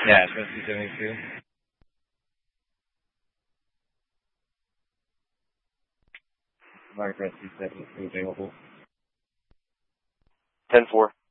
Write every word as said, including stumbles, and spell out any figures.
Yeah, it's rescue seventy-two. Mark rescue seventy-two available. ten four.